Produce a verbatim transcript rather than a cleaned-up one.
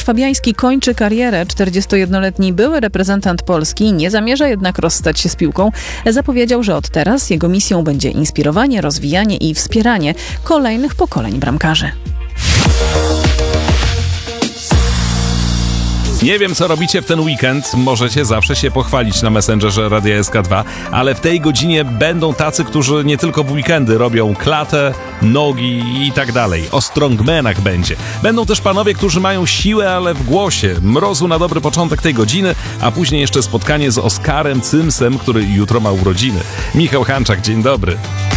Fabiański kończy karierę. czterdziestojednoletni były reprezentant Polski nie zamierza jednak rozstać się z piłką. Zapowiedział, że od teraz jego misją będzie inspirowanie, rozwijanie i wspieranie kolejnych pokoleń bramkarzy. Nie wiem, co robicie w ten weekend. Możecie zawsze się pochwalić na Messengerze Radia S K dwa, ale w tej godzinie będą tacy, którzy nie tylko w weekendy robią klatę, nogi i tak dalej. O strongmanach będzie. Będą też panowie, którzy mają siłę, ale w głosie. Mrozu na dobry początek tej godziny, a później jeszcze spotkanie z Oskarem Cymsem, który jutro ma urodziny. Michał Hanczak, dzień dobry.